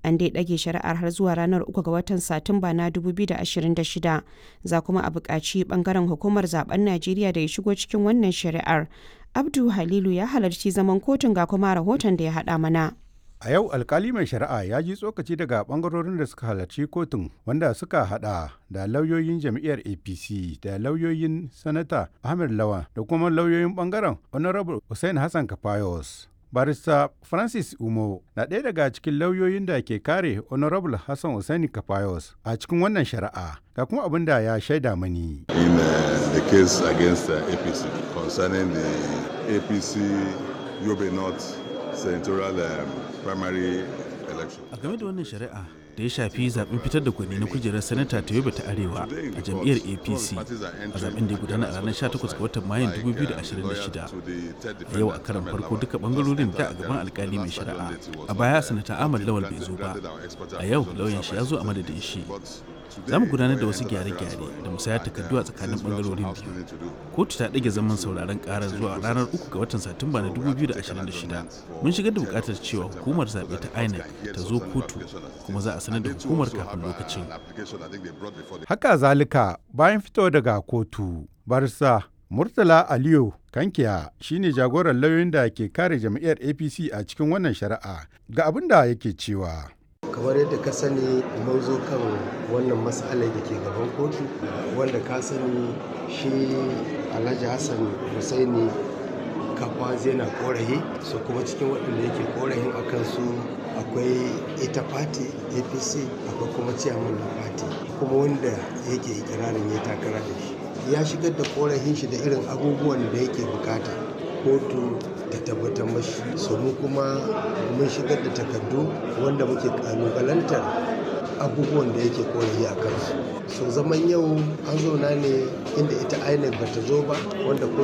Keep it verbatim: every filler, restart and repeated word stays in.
An dai ɗage shari'ar har zuwa ranar uku ga watan Satumba na dubu biyu da ashirin da shida. Za kuma a buƙaci ɓangaren hukumar zaben Najeriya da ya shigo cikin wannan shari'ar. Abdu Halilu ya halarci zaman kotun ga kuma rahoton da ya haɗa mana. A yau alkali mai shari'a ya ji tsokaci daga bangarorin da suka halarci kotun wanda suka hada da lauyoyin jam'iyyar A P C da lauyoyin sanata Ahmed Lawan da kuma lauyoyin bangaren Honorable Hussein Hassan Kafayos. Barista Francis Umo na ɗaya daga cikin lauyoyin da ke kare Honorable Hassan Hussein Kafayos a cikin wannan shari'a. Ga kuma abin da ya shaida mani. In uh, the case against uh, A P C concerning the A P C Yobe North Senatorial um, primary election. A game da wannan shari'a da ya shafi zaben fitar da gwani na kujerar sanata ta Yobe ta Arewa a jam'iyyar A P C a zaben da ya gudana a ranar sha takwas ga watan Mayun dubu biyu da ashirin da shida. A yau a karan farko duka bangarorin da a gaban alkali mai shari'a. A baya sanata Ahmad Lawal bai zo ba. A yau lauyan shi ya zo a madadin shi. Za mu gudanar da wasu gyare-gyare da musayar takardu a tsakanin bangarorin biyu. Kotu ta ɗage zaman sauraron ƙarar zuwa ranar uku ga watan Satumba na dubu biyu da ashirin da shida. Mun shigar da buƙatar cewa hukumar zaɓe ta I N E C ta zo kotu kuma za a sanar da hukumar kafin lokacin. Haka zalika bayan fito daga kotu, barsa Murtala Aliyu Kankiya shine jagoran lauyoyin da ke kare jam'iyyar A P C a cikin wannan shari'a. Ga abin da yake cewa. Kamar yadda ka sani mun zo kan wannan matsalar da ke gaban kotu wanda ka sani shi Alhaji Hassan Hussaini Kafa zai na korahi su kuma cikin waɗanda yake korahin a kansu akwai ita fati A P C akwai kuma ciyaman na fati kuma wanda yake ikirarin ya takara da shi ya shigar da korahin shi da irin abubuwan da yake bukata kotu ta tabbatar mashi so mu kuma mun shigar da takardu wanda muke kalubalantar abubuwan da yake korafi a kansu so zaman yau an zauna ne inda ita I N E C bata zo ba wanda